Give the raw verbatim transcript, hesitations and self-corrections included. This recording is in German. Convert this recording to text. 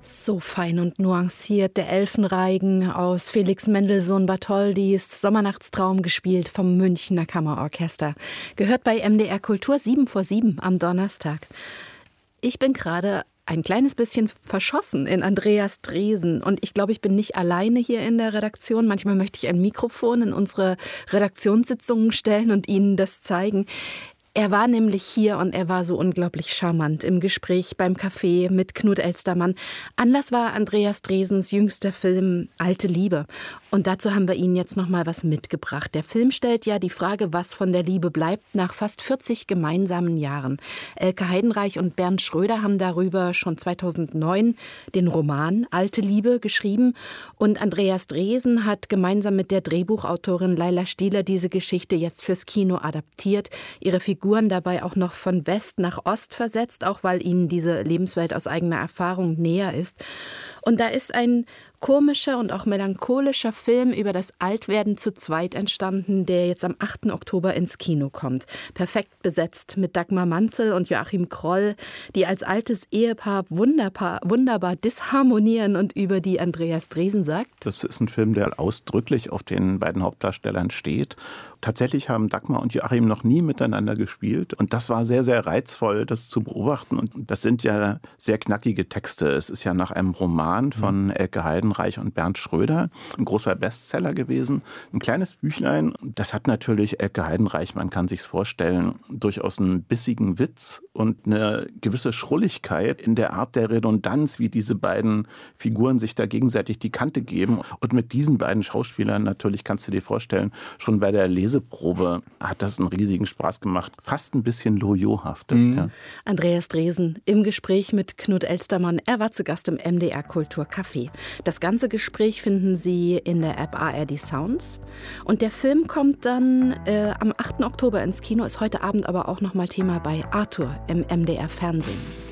So fein und nuanciert der Elfenreigen aus Felix Mendelssohn Bartholdys Sommernachtstraum, gespielt vom Münchner Kammerorchester. Gehört bei M D R Kultur sieben vor sieben am Donnerstag. Ich bin gerade ein kleines bisschen verschossen in Andreas Dresen. Und ich glaube, ich bin nicht alleine hier in der Redaktion. Manchmal möchte ich ein Mikrofon in unsere Redaktionssitzungen stellen und Ihnen das zeigen. Er war nämlich hier und er war so unglaublich charmant im Gespräch beim Café mit Knut Elstermann. Anlass war Andreas Dresens jüngster Film Alte Liebe. Und dazu haben wir Ihnen jetzt noch mal was mitgebracht. Der Film stellt ja die Frage, was von der Liebe bleibt, nach fast vierzig gemeinsamen Jahren. Elke Heidenreich und Bernd Schröder haben darüber schon zweitausendneun den Roman Alte Liebe geschrieben. Und Andreas Dresen hat gemeinsam mit der Drehbuchautorin Laila Stieler diese Geschichte jetzt fürs Kino adaptiert. Ihre Figuren dabei auch noch von West nach Ost versetzt, auch weil ihnen diese Lebenswelt aus eigener Erfahrung näher ist. Und da ist ein komischer und auch melancholischer Film über das Altwerden zu zweit entstanden, der jetzt am achten Oktober ins Kino kommt. Perfekt besetzt mit Dagmar Manzel und Joachim Kroll, die als altes Ehepaar wunderbar, wunderbar disharmonieren und über die Andreas Dresen sagt: Das ist ein Film, der ausdrücklich auf den beiden Hauptdarstellern steht. Tatsächlich haben Dagmar und Joachim noch nie miteinander gespielt. Und das war sehr, sehr reizvoll, das zu beobachten. Und das sind ja sehr knackige Texte. Es ist ja nach einem Roman von Elke Heidenreich und Bernd Schröder ein großer Bestseller gewesen. Ein kleines Büchlein. Das hat natürlich Elke Heidenreich, man kann sich's vorstellen, durchaus einen bissigen Witz und eine gewisse Schrulligkeit in der Art der Redundanz, wie diese beiden Figuren sich da gegenseitig die Kante geben. Und mit diesen beiden Schauspielern, natürlich kannst du dir vorstellen, schon bei der Leseprobe hat das einen riesigen Spaß gemacht. Fast ein bisschen Loriot-haft. Mhm. Ja. Andreas Dresen im Gespräch mit Knut Elstermann. Er war zu Gast im M D R Kultur Café. Das ganze Gespräch finden Sie in der App A R D Sounds. Und der Film kommt dann äh, am achten Oktober ins Kino, ist heute Abend aber auch noch mal Thema bei Arthur im M D R Fernsehen.